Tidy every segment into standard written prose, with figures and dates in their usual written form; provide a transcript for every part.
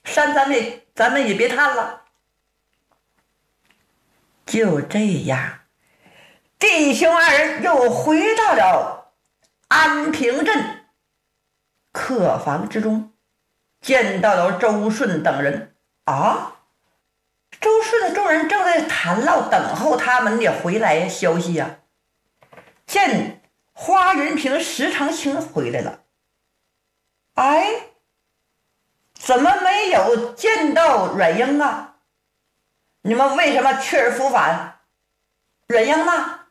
山咱们也别探了。就这样，弟兄二人又回到了安平镇客房之中，见到了周顺等人。周顺的众人正在谈唠，等候他们的回来消息呀。见花云平、石长青回来了，怎么没有见到阮英啊？你们为什么去而复返？阮英呢？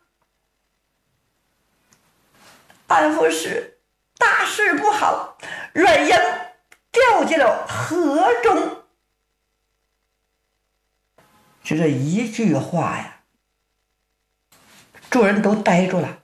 安副使，大事不好，阮英掉进了河中。就这一句话呀，众人都呆住了。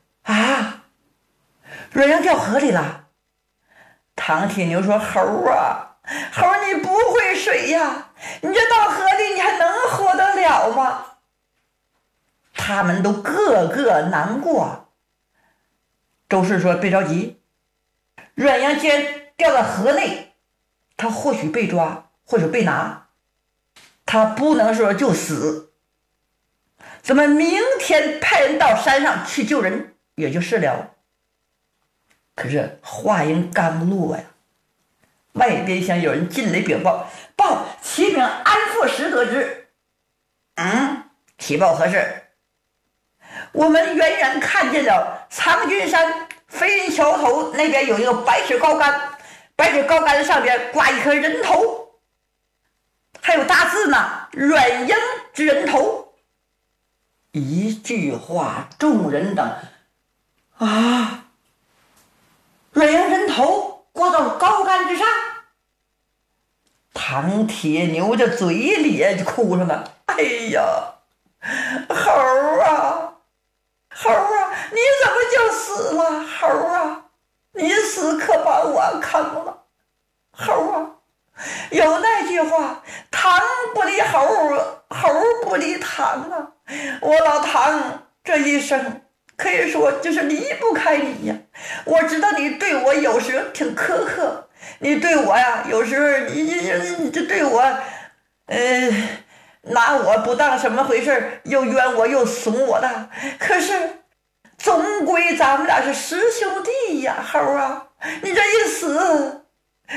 阮英掉河里了。唐铁牛说：“猴啊，猴你不会水呀，你这到河里你还能活得了吗？”他们都个个难过。周顺说：“别着急，阮英既然掉到河内，他或许被抓，或许被拿，他不能说就死。咱们明天派人到山上去救人也就是了。”可是话音刚落呀，外边厢有人进来禀报：“启禀安副使得知。”启报何事？我们远远看见了苍君山飞云桥头那边有一个白纸高杆，白纸高杆上边挂一颗人头，还有大字呢，阮英之人头。一句话，众人等阮英人头挂到高杆之上。唐铁牛这嘴里就哭上了：“哎呀，猴啊，你怎么就死了？猴啊，你死可把我坑了。猴啊，有那句话，唐不离猴，猴不离唐啊。我老唐这一生可以说就是离不开你呀。我知道你对我有时挺苛刻，你对我呀有时候你就对我拿我不当什么回事，又冤我又怂我的。可是终归咱们俩是师兄弟呀，猴啊，你这一死，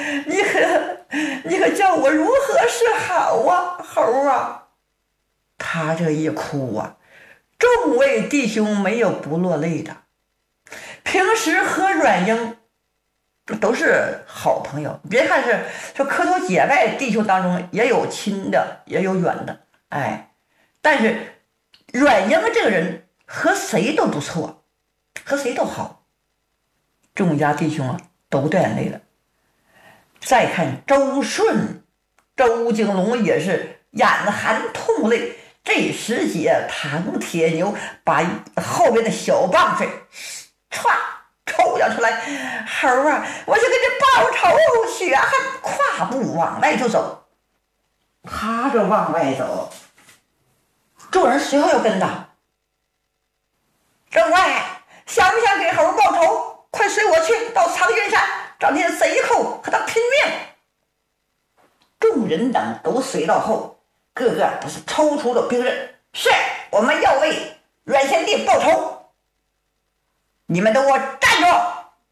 你可叫我如何是好啊，猴啊。”他这一哭啊，众位弟兄没有不落泪的。平时和阮英都是好朋友，别看是说磕头结拜，弟兄当中也有亲的也有远的，但是阮英这个人和谁都不错，和谁都好。众家弟兄啊都掉眼泪了。再看周顺、周景龙也是眼含痛泪。这时节，唐铁牛把后边的小棒槌歘抽了出来：“猴啊，我就给你报仇！”血汗跨步往外就走。他这往外走，众人随后又跟他：“郑外，想不想给猴报仇？快随我去到苍云山找那些贼寇和他拼命！”众人等都随到后，个个都是抽出了兵刃：“是，我们要为阮先帝报仇！你们都给我站住！”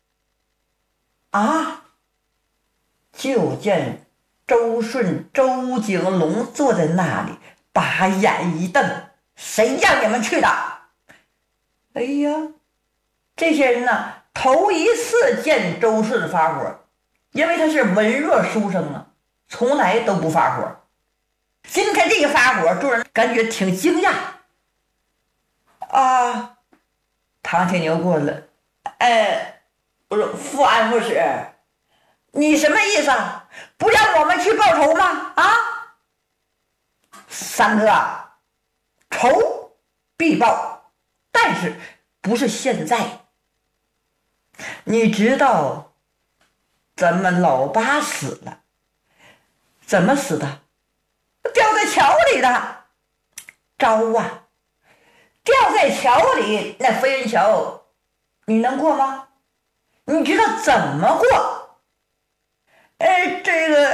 就见周顺、周景龙坐在那里，把眼一瞪：“谁让你们去的？”哎呀，这些人呢，头一次见周顺发火，因为他是文弱书生啊，从来都不发火。今天这一发火，众人感觉挺惊讶。唐铁牛过来了：“我说副安副使，你什么意思啊？不让我们去报仇吗？三哥，仇必报，但是不是现在。你知道咱们老八死了，怎么死的？掉在桥里的。招啊，掉在桥里，那飞云桥你能过吗？你知道怎么过？这个